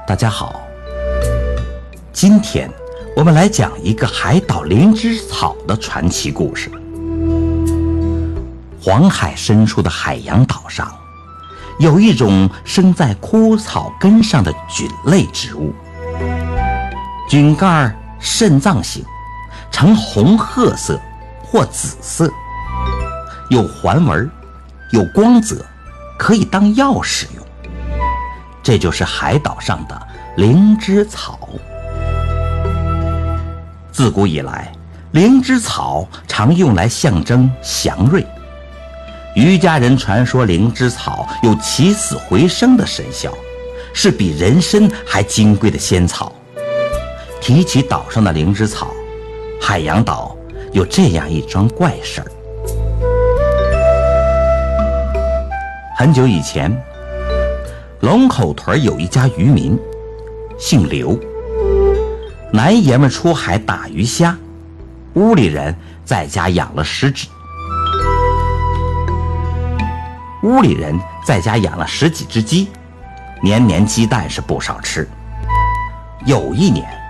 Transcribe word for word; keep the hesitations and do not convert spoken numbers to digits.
大家好，今天我们来讲一个海岛灵芝草的传奇故事。黄海深处的海洋岛上，有一种生在枯草根上的菌类植物，菌盖肾脏形，呈红褐色或紫色，有环纹，有光泽，可以当药使用。这就是海岛上的灵芝草。自古以来，灵芝草常用来象征祥瑞。渔家人传说灵芝草有起死回生的神效，是比人参还金贵的仙草。提起岛上的灵芝草，海洋岛有这样一桩怪事儿。很久以前，龙口屯有一家渔民，姓刘，男爷们出海打鱼虾，屋里人在家养了十几屋里人在家养了十几只鸡，年年鸡蛋是不少吃。有一年，